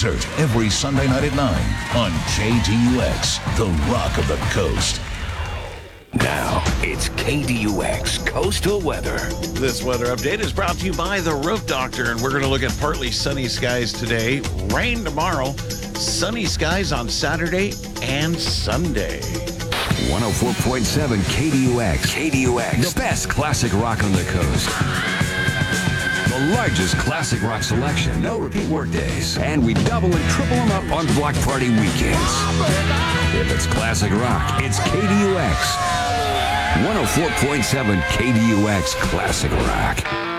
concert every Sunday night at 9 on KDUX, the rock of the coast. Now, it's KDUX Coastal Weather. This weather update is brought to you by The Roof Doctor, and we're going to look at partly sunny skies today, rain tomorrow, sunny skies on Saturday and Sunday. 104.7 KDUX. KDUX. The best classic rock on the coast. The largest classic rock selection. No repeat workdays. And we double and triple them up on block party weekends. If it's classic rock, it's KDUX. 104.7 KDUX Classic Rock.